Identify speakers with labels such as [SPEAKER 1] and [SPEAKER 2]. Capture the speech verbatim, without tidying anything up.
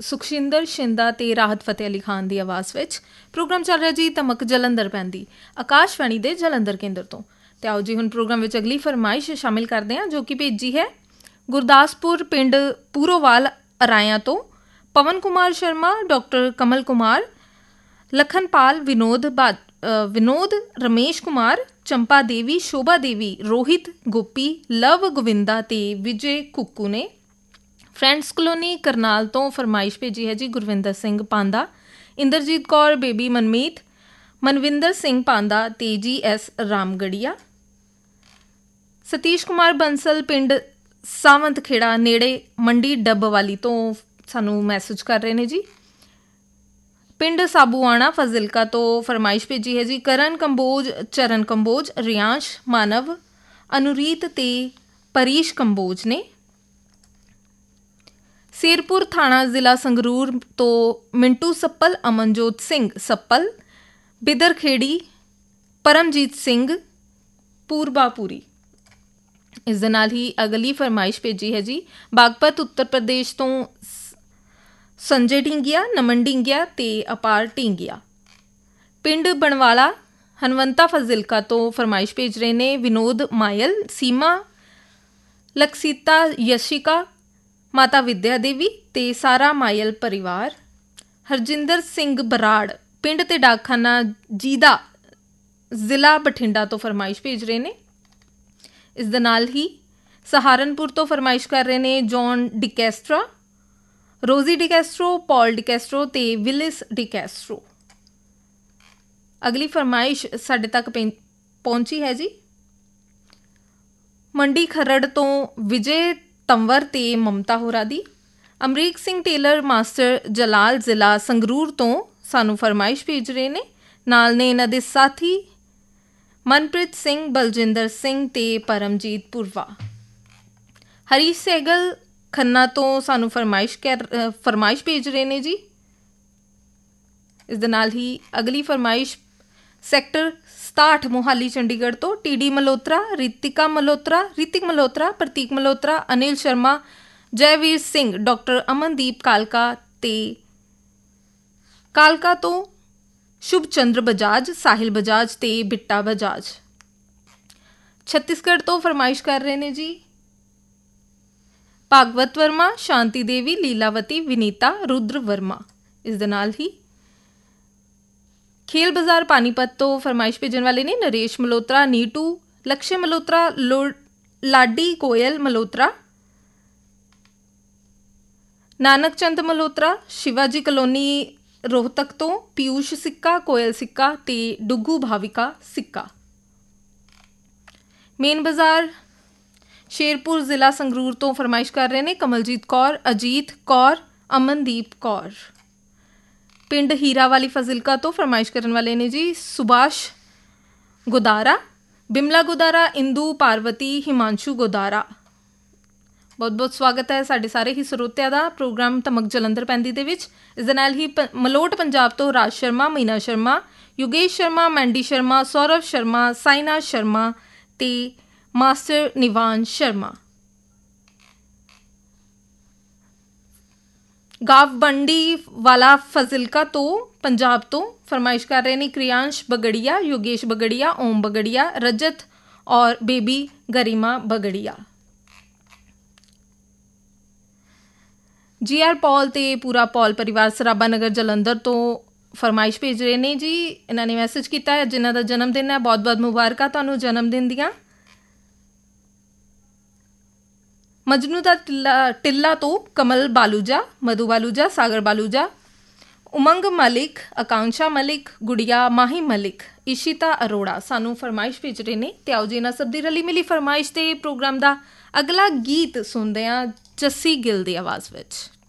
[SPEAKER 1] ਸੁਖਸ਼ਿੰਦਰ ਸ਼ਿੰਦਾ ਅਤੇ ਰਾਹਤ ਫਤਿਹ ਅਲੀ ਖਾਨ ਦੀ ਆਵਾਜ਼ ਵਿੱਚ। ਪ੍ਰੋਗਰਾਮ ਚੱਲ ਰਿਹਾ ਜੀ ਧਮਕ ਜਲੰਧਰ ਪੈਂਦੀ ਆਕਾਸ਼ਵਾਣੀ ਦੇ ਜਲੰਧਰ ਕੇਂਦਰ ਤੋਂ। ਅਤੇ ਆਓ ਜੀ ਹੁਣ ਪ੍ਰੋਗਰਾਮ ਵਿੱਚ ਅਗਲੀ ਫਰਮਾਇਸ਼ ਸ਼ਾਮਿਲ ਕਰਦੇ ਹਾਂ, ਜੋ ਕਿ ਭੇਜੀ ਹੈ ਗੁਰਦਾਸਪੁਰ ਪਿੰਡ ਪੂਰੋਵਾਲ ਅਰਾਇਆਂ ਤੋਂ ਪਵਨ ਕੁਮਾਰ ਸ਼ਰਮਾ, ਡਾਕਟਰ ਕਮਲ ਕੁਮਾਰ, ਲਖਨਪਾਲ, ਵਿਨੋਦ ਬਾ ਵਿਨੋਦ ਰਮੇਸ਼ ਕੁਮਾਰ, ਚੰਪਾ ਦੇਵੀ, ਸ਼ੋਭਾ ਦੇਵੀ, ਰੋਹਿਤ, ਗੋਪੀ, ਲਵ, ਗੋਵਿੰਦਾ ਅਤੇ ਵਿਜੇ ਕੁੱਕੂ ਨੇ। ਫਰੈਂਡਸ ਕਲੋਨੀ ਕਰਨਾਲ ਤੋਂ ਫਰਮਾਇਸ਼ ਭੇਜੀ ਹੈ ਜੀ ਗੁਰਵਿੰਦਰ ਸਿੰਘ ਪਾਂਦਾ, ਇੰਦਰਜੀਤ ਕੌਰ, ਬੇਬੀ ਮਨਮੀਤ, ਮਨਵਿੰਦਰ ਸਿੰਘ ਪਾਂਦਾ ਅਤੇ ਜੀ ਐਸ ਰਾਮਗੜੀਆ। ਸਤੀਸ਼ ਕੁਮਾਰ ਬੰਸਲ ਪਿੰਡ ਸਾਵੰਤ ਖੇੜਾ ਨੇੜੇ ਮੰਡੀ ਡੱਬਵਾਲੀ ਤੋਂ ਸਾਨੂੰ ਮੈਸੇਜ ਕਰ ਰਹੇ ਨੇ ਜੀ। ਪਿੰਡ ਸਾਬੂਆਣਾ ਫਾਜ਼ਿਲਕਾ ਤੋਂ ਫਰਮਾਇਸ਼ ਭੇਜੀ ਹੈ ਜੀ ਕਰਨ ਕੰਬੋਜ, ਚਰਨ ਕੰਬੋਜ, ਰਿਆਂਸ਼ ਮਾਨਵ, ਅਨੁਰੀਤ ਅਤੇ ਪਰੀਸ਼ ਕੰਬੋਜ ਨੇ। ਸ਼ੇਰਪੁਰ ਥਾਣਾ ਜ਼ਿਲ੍ਹਾ ਸੰਗਰੂਰ ਤੋਂ ਮਿੰਟੂ ਸੱਪਲ, ਅਮਨਜੋਤ ਸਿੰਘ ਸੱਪਲ, ਬਿਦਰ ਖੇੜੀ, ਪਰਮਜੀਤ ਸਿੰਘ ਪੂਰਬਾਪੂਰੀ। ਇਸ ਦੇ ਨਾਲ ਹੀ ਅਗਲੀ ਫਰਮਾਇਸ਼ ਭੇਜੀ ਹੈ ਜੀ ਬਾਗਪਤ ਉੱਤਰ ਪ੍ਰਦੇਸ਼ ਤੋਂ ਸੰਜੇ ਢੀਂਗੀਆ, ਨਮਨ ਢੀਂਗੀਆ ਅਤੇ ਅਪਾਰ ਢੀਂਗੀਆ। ਪਿੰਡ ਬਣਵਾਲਾ ਹਨਵੰਤਾ ਫਾਜ਼ਿਲਕਾ ਤੋਂ ਫਰਮਾਇਸ਼ ਭੇਜ ਰਹੇ ਨੇ ਵਿਨੋਦ ਮਾਇਲ, ਸੀਮਾ, ਲਕਸੀਤਾ, ਯਸ਼ਿਕਾ, ਮਾਤਾ ਵਿਦਿਆ ਦੇਵੀ ਅਤੇ ਸਾਰਾ ਮਾਇਲ ਪਰਿਵਾਰ। ਹਰਜਿੰਦਰ ਸਿੰਘ ਬਰਾੜ ਪਿੰਡ ਅਤੇ ਡਾਕਖਾਨਾ ਜੀਦਾ ਜ਼ਿਲ੍ਹਾ ਬਠਿੰਡਾ ਤੋਂ ਫਰਮਾਇਸ਼ ਭੇਜ ਰਹੇ ਨੇ। ਇਸ ਦੇ ਨਾਲ ਹੀ ਸਹਾਰਨਪੁਰ ਤੋਂ ਫਰਮਾਇਸ਼ ਕਰ ਰਹੇ ਨੇ ਜੌਨ ਡਿਕੈਸਟਰਾ, ਰੋਜ਼ੀ ਡਿਕੈਸਟਰੋ, ਪੌਲ ਡਿਕੈਸਟਰੋ ਅਤੇ ਵਿਲਿਸ ਡਿਕੈਸਟਰੋ। ਅਗਲੀ ਫਰਮਾਇਸ਼ ਸਾਡੇ ਤੱਕ ਪਹੁੰਚੀ ਹੈ ਜੀ ਮੰਡੀ ਖਰੜ ਤੋਂ ਵਿਜੇ ਤੰਵਰ ਅਤੇ ਮਮਤਾ ਹੋਰਾਂ ਦੀ। ਅਮਰੀਕ ਸਿੰਘ ਟੇਲਰ ਮਾਸਟਰ ਜਲਾਲ ਜ਼ਿਲ੍ਹਾ ਸੰਗਰੂਰ ਤੋਂ ਸਾਨੂੰ ਫਰਮਾਇਸ਼ ਭੇਜ ਰਹੇ ਨੇ। ਨਾਲ ਨੇ ਇਹਨਾਂ ਦੇ ਸਾਥੀ ਮਨਪ੍ਰੀਤ ਸਿੰਘ, ਬਲਜਿੰਦਰ ਸਿੰਘ ਅਤੇ ਪਰਮਜੀਤ ਪੁਰਵਾ। ਹਰੀਸ਼ ਸਹਿਗਲ ਖੰਨਾ ਤੋਂ ਸਾਨੂੰ ਫਰਮਾਇਸ਼ ਕਰ ਫਰਮਾਇਸ਼ ਭੇਜ ਰਹੇ ਨੇ ਜੀ। ਇਸ ਦੇ ਨਾਲ ਹੀ ਅਗਲੀ ਫਰਮਾਇਸ਼ ਸੈਕਟਰ ਸਤਾਹਠ ਮੋਹਾਲੀ ਚੰਡੀਗੜ੍ਹ ਤੋਂ ਟੀ ਡੀ ਮਲਹੋਤਰਾ, ਰਿਤਿਕਾ ਮਲਹੋਤਰਾ, ਰਿਤਿਕ ਮਲਹੋਤਰਾ, ਪ੍ਰਤੀਕ ਮਲਹੋਤਰਾ, ਅਨਿਲ ਸ਼ਰਮਾ, ਜੈਵੀਰ ਸਿੰਘ, ਡਾਕਟਰ ਅਮਨਦੀਪ ਕਾਲਕਾ ਅਤੇ ਕਾਲਕਾ ਤੋਂ ਸ਼ੁਭ ਚੰਦਰ ਬਜਾਜ, ਸਾਹਿਲ ਬਜਾਜ ਅਤੇ ਬਿੱਟਾ ਬਜਾਜ। ਛੱਤੀਸਗੜ੍ਹ ਤੋਂ ਫਰਮਾਇਸ਼ ਕਰ ਰਹੇ ਨੇ ਜੀ ਭਾਗਵਤ ਵਰਮਾ, ਸ਼ਾਂਤੀ ਦੇਵੀ, ਲੀਲਾਵਤੀ, ਵਿਨੀਤਾ, ਰੁਦਰ ਵਰਮਾ। ਇਸ ਦੇ ਨਾਲ ਹੀ ਖੇਲ ਬਾਜ਼ਾਰ ਪਾਨੀਪਤ ਤੋਂ ਫਰਮਾਇਸ਼ ਭੇਜਣ ਵਾਲੇ ਨੇ ਨਰੇਸ਼ ਮਲਹੋਤਰਾ, ਨੀਟੂ, ਲਕਸ਼ੇ ਮਲਹੋਤਰਾ, ਲੋ ਲਾਡੀ ਕੋਇਲ ਮਲਹੋਤਰਾ, ਨਾਨਕ ਚੰਦ ਮਲਹੋਤਰਾ। ਸ਼ਿਵਾਜੀ ਕਲੋਨੀ ਰੋਹਤਕ ਤੋਂ ਪਿਊਸ਼ ਸਿੱਕਾ, ਕੋਇਲ ਸਿੱਕਾ ਅਤੇ ਡੁੱਗੂ ਭਾਵਿਕਾ ਸਿੱਕਾ। ਮੇਨ ਬਾਜ਼ਾਰ ਸ਼ੇਰਪੁਰ ਜ਼ਿਲ੍ਹਾ ਸੰਗਰੂਰ ਤੋਂ ਫਰਮਾਇਸ਼ ਕਰ ਰਹੇ ਨੇ ਕਮਲਜੀਤ ਕੌਰ, ਅਜੀਤ ਕੌਰ, ਅਮਨਦੀਪ ਕੌਰ। ਪਿੰਡ ਹੀਰਾ ਵਾਲੀ ਫਾਜ਼ਿਲਕਾ ਤੋਂ ਫਰਮਾਇਸ਼ ਕਰਨ ਵਾਲੇ ਨੇ ਜੀ ਸੁਭਾਸ਼ ਗੋਦਾਰਾ, ਬਿਮਲਾ ਗੋਦਾਰਾ, ਇੰਦੂ ਪਾਰਵਤੀ, ਹਿਮਾਂਸ਼ੂ ਗੋਦਾਰਾ। ਬਹੁਤ ਬਹੁਤ ਸਵਾਗਤ ਹੈ ਸਾਡੇ ਸਾਰੇ ਹੀ ਸਰੋਤਿਆਂ ਦਾ ਪ੍ਰੋਗਰਾਮ ਧਮਕ ਜਲੰਧਰ ਪੈਂਦੀ ਦੇ ਵਿੱਚ। ਇਸ ਦੇ ਨਾਲ ਹੀ ਪ ਮਲੋਟ ਪੰਜਾਬ ਤੋਂ ਰਾਜ ਸ਼ਰਮਾ, ਮੀਨਾ ਸ਼ਰਮਾ, ਯੋਗੇਸ਼ ਸ਼ਰਮਾ, ਮੈਂਡੀ ਸ਼ਰਮਾ, ਸੌਰਵ ਸ਼ਰਮਾ, ਸਾਈਨਾ ਸ਼ਰਮਾ ਅਤੇ ਮਾਸਟਰ ਨਿਵਾਨ ਸ਼ਰਮਾ। ਗਾਵਬੰਡੀ ਵਾਲਾ ਫਾਜ਼ਿਲਕਾ ਤੋਂ ਪੰਜਾਬ ਤੋਂ ਫਰਮਾਇਸ਼ ਕਰ ਰਹੇ ਨੇ ਕ੍ਰਿਆਂਸ਼ ਬਗੜੀਆ, ਯੋਗੇਸ਼ ਬਗੜੀਆ, ਓਮ ਬਗੜੀਆ, ਰਜਤ ਔਰ ਬੇਬੀ ਗਰੀਮਾ ਬਗੜੀਆ। ਜੀ ਆਰ ਪੌਲ ਅਤੇ ਪੂਰਾ ਪੌਲ ਪਰਿਵਾਰ ਸਰਾਭਾ ਨਗਰ ਜਲੰਧਰ ਤੋਂ ਫਰਮਾਇਸ਼ ਭੇਜ ਰਹੇ ਨੇ ਜੀ। ਇਹਨਾਂ ਨੇ ਮੈਸੇਜ ਕੀਤਾ ਹੈ ਜਿਨ੍ਹਾਂ ਦਾ ਜਨਮ ਦਿਨ ਹੈ, ਬਹੁਤ ਬਹੁਤ ਮੁਬਾਰਕਾਂ ਤੁਹਾਨੂੰ ਜਨਮ ਦਿਨ ਦੀਆਂ। ਮਜਨੂ ਦਾ ਟਿੱਲਾ ਟਿੱਲਾ ਤੋਂ ਕਮਲ ਬਾਲੂਜਾ, ਮਧੂ ਬਾਲੂਜਾ, ਸਾਗਰ ਬਾਲੂਜਾ, ਉਮੰਗ ਮਲਿਕ, ਆਕਾਂਸ਼ਾ ਮਲਿਕ, ਗੁੜੀਆ ਮਾਹੀ ਮਲਿਕ, ਇਸ਼ਿਤਾ ਅਰੋੜਾ ਸਾਨੂੰ ਫਰਮਾਇਸ਼ ਭੇਜ ਰਹੇ ਨੇ। ਅਤੇ ਆਓ ਜੀ ਇਹਨਾਂ ਸਭ ਦੀ ਰਲੀ ਮਿਲੀ ਫਰਮਾਇਸ਼ 'ਤੇ ਪ੍ਰੋਗਰਾਮ ਦਾ ਅਗਲਾ ਗੀਤ ਸੁਣਦੇ ਹਾਂ ਜੱਸੀ ਗਿੱਲ ਦੀ ਆਵਾਜ਼ ਵਿੱਚ।